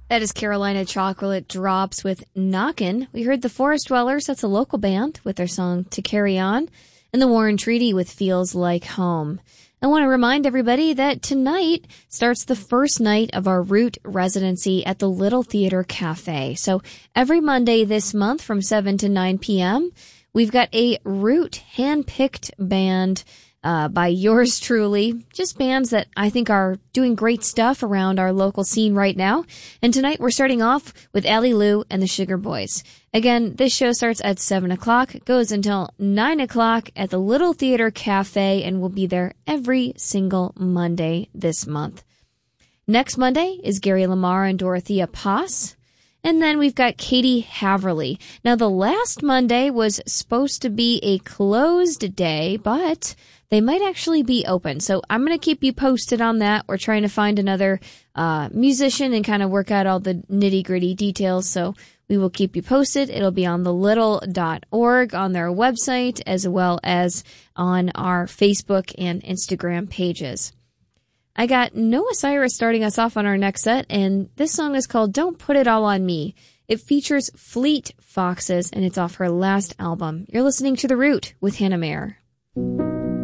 That is Carolina Chocolate Drops with Knockin'. We heard the Forest Dwellers, that's a local band, with their song To Carry On, and the Warren Treaty with Feels Like Home. I want to remind everybody that tonight starts the first night of our Root residency at the Little Theater Cafe. So every Monday this month from 7 to 9 p.m., we've got a Root hand-picked band by yours truly, just bands that I think are doing great stuff around our local scene right now. And tonight we're starting off with Allie Lou and the Sugar Boys. Again, this show starts at 7 o'clock, goes until 9 o'clock at the Little Theater Cafe, and we'll be there every single Monday this month. Next Monday is Gary Lamar and Dorothea Pass. And then we've got Katie Haverly. Now, the last Monday was supposed to be a closed day, but they might actually be open. So I'm going to keep you posted on that. We're trying to find another musician and kind of work out all the nitty-gritty details. So we will keep you posted. It'll be on thelittle.org on their website, as well as on our Facebook and Instagram pages. I got Noah Cyrus starting us off on our next set, and this song is called Don't Put It All On Me. It features Fleet Foxes, and it's off her last album. You're listening to The Root with Hannah Mayer.